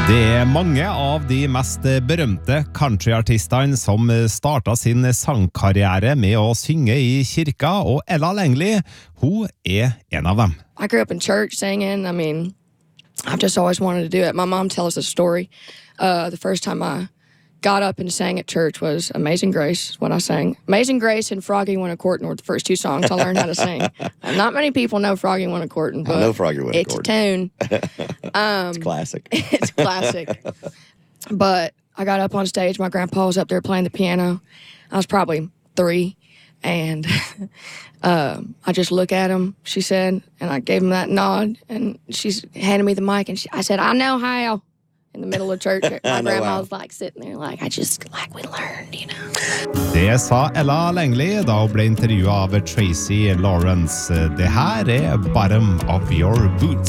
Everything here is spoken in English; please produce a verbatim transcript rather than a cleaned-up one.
Det er mange av de mest berømte countryartistene som startet sin sangkarriere med å synge i kirka, og Ella Langley, hun er en av dem. I grew up in church singing. I mean, I've just always wanted to do it. My mom tells a story. Uh, the first time I got up and sang at church was Amazing Grace, when I sang. Amazing Grace and Froggy Went A-Courtin' were the first two songs I learned how to sing. And not many people know Froggy Went A-Courtin', but I know Froggy Went it's a tune. Um, it's classic. It's classic. But I got up on stage. My grandpa was up there playing the piano. I was probably three. And uh, I just looked at him, she said, and I gave him that nod. And she's handed me the mic, and she, I said, I know how. In the middle of church, my grandma was like sitting there like, I just, like we learned, you know. Det sa Ella Langley da hun ble intervjuet av Tracy Lawrence. Det her er Bottom of Your Boots.